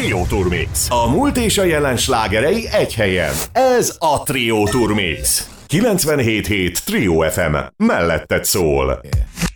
Trio Tour Mix. A múlt és a jelen slágerei egy helyen. Ez a Trio Tour Mix. 97.7 Trio FM. Melletted szól.